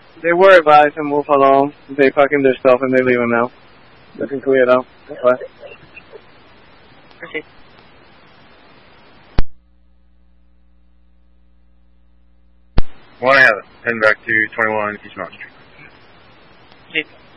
They were advised to move along. They packing their stuff and they leaving now. They can clear it out. Bye. Proceed. One, I have it. Heading back to 21 East Mountain Street. Proceed.